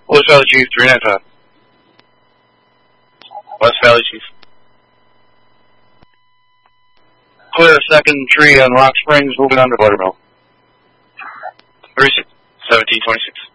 West Valley Chief, 395. West Valley Chief. Clear second tree on Rock Springs, moving on to Buttermill. 36, 1726.